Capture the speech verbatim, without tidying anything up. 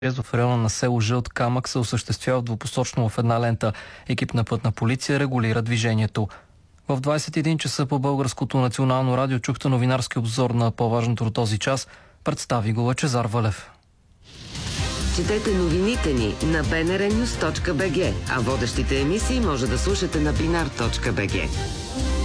в района на село Жълт камък се осъществява двупосочно в една лента. Екип на Пътна полиция регулира движението. В двадесет и един часа по Българското национално радио чухте новинарски обзор на по-важното до този час. Представи го Лъчезар Валев. Четете новините ни на би ен ар нюз точка би джи, а водещите емисии може да слушате на бинар точка би джи.